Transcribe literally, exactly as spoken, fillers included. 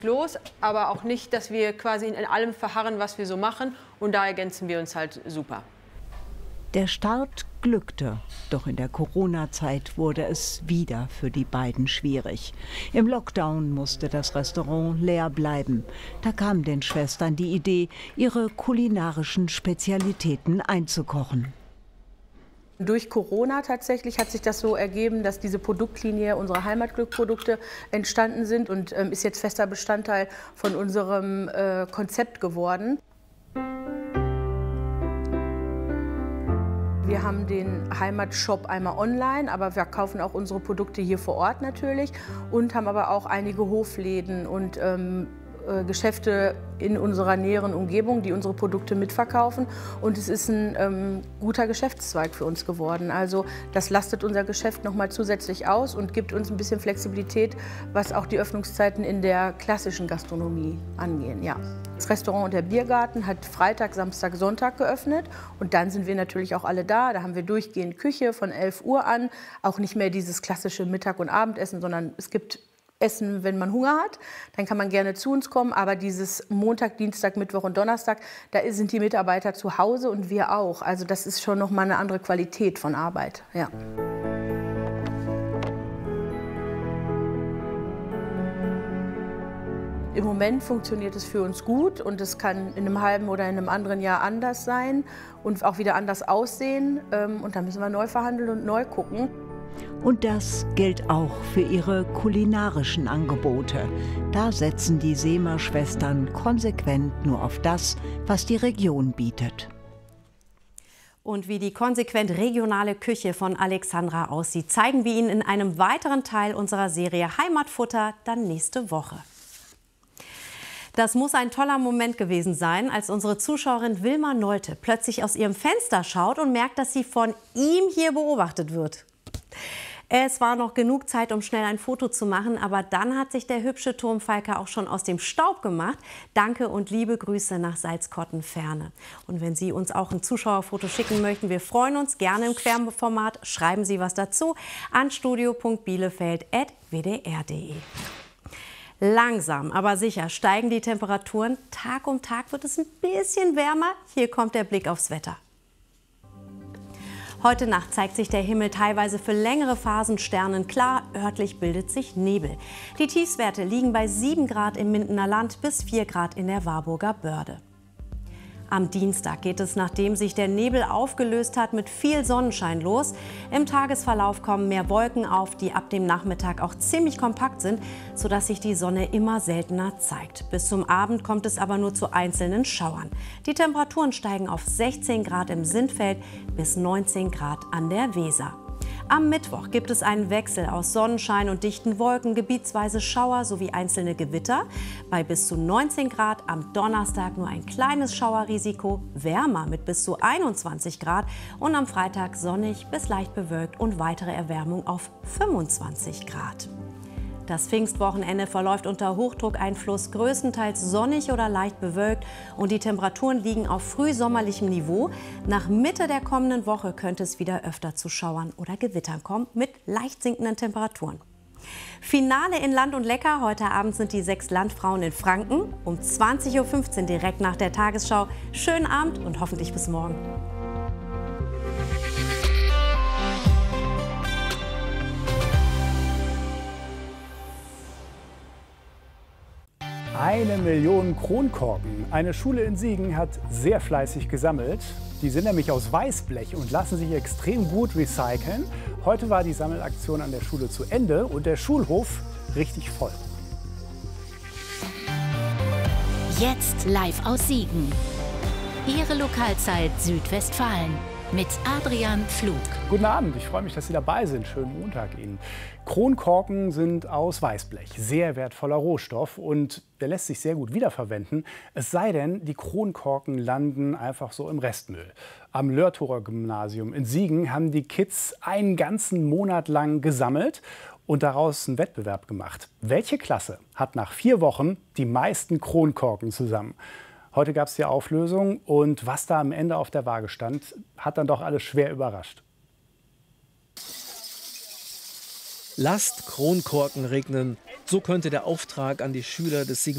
los, aber auch nicht, dass wir quasi in allem verharren, was wir so machen. Und da ergänzen wir uns halt super. Der Start glückte, doch in der Corona-Zeit wurde es wieder für die beiden schwierig. Im Lockdown musste das Restaurant leer bleiben. Da kam den Schwestern die Idee, ihre kulinarischen Spezialitäten einzukochen. Durch Corona tatsächlich hat sich das so ergeben, dass diese Produktlinie unserer Heimatglück-Produkte entstanden sind und ähm, ist jetzt fester Bestandteil von unserem äh, Konzept geworden. Wir haben den Heimatshop einmal online, aber wir kaufen auch unsere Produkte hier vor Ort natürlich und haben aber auch einige Hofläden und ähm, äh, Geschäfte in unserer näheren Umgebung, die unsere Produkte mitverkaufen. Und es ist ein ähm, guter Geschäftszweig für uns geworden. Also das lastet unser Geschäft noch mal zusätzlich aus und gibt uns ein bisschen Flexibilität, was auch die Öffnungszeiten in der klassischen Gastronomie angehen. Ja. Das Restaurant und der Biergarten hat Freitag, Samstag, Sonntag geöffnet und dann sind wir natürlich auch alle da. Da haben wir durchgehend Küche von elf Uhr an, auch nicht mehr dieses klassische Mittag- und Abendessen, sondern es gibt Essen, wenn man Hunger hat, dann kann man gerne zu uns kommen. Aber dieses Montag, Dienstag, Mittwoch und Donnerstag, da sind die Mitarbeiter zu Hause und wir auch. Also das ist schon noch mal eine andere Qualität von Arbeit. Ja. Im Moment funktioniert es für uns gut und es kann in einem halben oder in einem anderen Jahr anders sein und auch wieder anders aussehen. Und da müssen wir neu verhandeln und neu gucken. Und das gilt auch für ihre kulinarischen Angebote. Da setzen die Seemer-Schwestern konsequent nur auf das, was die Region bietet. Und wie die konsequent regionale Küche von Alexandra aussieht, zeigen wir Ihnen in einem weiteren Teil unserer Serie Heimatfutter dann nächste Woche. Das muss ein toller Moment gewesen sein, als unsere Zuschauerin Wilma Nolte plötzlich aus ihrem Fenster schaut und merkt, dass sie von ihm hier beobachtet wird. Es war noch genug Zeit, um schnell ein Foto zu machen, aber dann hat sich der hübsche Turmfalke auch schon aus dem Staub gemacht. Danke und liebe Grüße nach Salzkotten-Ferne. Und wenn Sie uns auch ein Zuschauerfoto schicken möchten, wir freuen uns gerne im Querformat. Schreiben Sie was dazu an studio punkt bielefeld at w d r punkt d e. Langsam, aber sicher steigen die Temperaturen. Tag um Tag wird es ein bisschen wärmer. Hier kommt der Blick aufs Wetter. Heute Nacht zeigt sich der Himmel teilweise für längere Phasen sternenklar. Örtlich bildet sich Nebel. Die Tiefstwerte liegen bei sieben Grad im Mindener Land bis vier Grad in der Warburger Börde. Am Dienstag geht es, nachdem sich der Nebel aufgelöst hat, mit viel Sonnenschein los. Im Tagesverlauf kommen mehr Wolken auf, die ab dem Nachmittag auch ziemlich kompakt sind, sodass sich die Sonne immer seltener zeigt. Bis zum Abend kommt es aber nur zu einzelnen Schauern. Die Temperaturen steigen auf sechzehn Grad im Sindfeld bis neunzehn Grad an der Weser. Am Mittwoch gibt es einen Wechsel aus Sonnenschein und dichten Wolken, gebietsweise Schauer sowie einzelne Gewitter. Bei bis zu neunzehn Grad am Donnerstag nur ein kleines Schauerrisiko, wärmer mit bis zu einundzwanzig Grad und am Freitag sonnig bis leicht bewölkt und weitere Erwärmung auf fünfundzwanzig Grad. Das Pfingstwochenende verläuft unter Hochdruckeinfluss, größtenteils sonnig oder leicht bewölkt und die Temperaturen liegen auf frühsommerlichem Niveau. Nach Mitte der kommenden Woche könnte es wieder öfter zu Schauern oder Gewittern kommen mit leicht sinkenden Temperaturen. Finale in Land und Lecker. Heute Abend sind die sechs Landfrauen in Franken um zwanzig Uhr fünfzehn direkt nach der Tagesschau. Schönen Abend und hoffentlich bis morgen. Eine Million Kronkorken. Eine Schule in Siegen hat sehr fleißig gesammelt. Die sind nämlich aus Weißblech und lassen sich extrem gut recyceln. Heute war die Sammelaktion an der Schule zu Ende und der Schulhof richtig voll. Jetzt live aus Siegen. Ihre Lokalzeit Südwestfalen mit Adrian Pflug. Guten Abend, ich freue mich, dass Sie dabei sind. Schönen Montag Ihnen. Kronkorken sind aus Weißblech, sehr wertvoller Rohstoff und der lässt sich sehr gut wiederverwenden. Es sei denn, die Kronkorken landen einfach so im Restmüll. Am Lörthorer Gymnasium in Siegen haben die Kids einen ganzen Monat lang gesammelt und daraus einen Wettbewerb gemacht. Welche Klasse hat nach vier Wochen die meisten Kronkorken zusammen? Heute gab es die Auflösung und was da am Ende auf der Waage stand, hat dann doch alles schwer überrascht. Lasst Kronkorken regnen. So könnte der Auftrag an die Schüler des Siegen